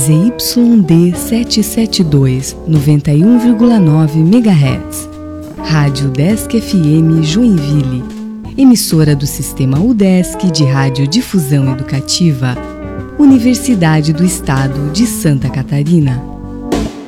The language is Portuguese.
ZYD 772, 91,9 MHz. Rádio Udesc FM Joinville, emissora do Sistema Udesc de Radiodifusão Educativa, Universidade do Estado de Santa Catarina.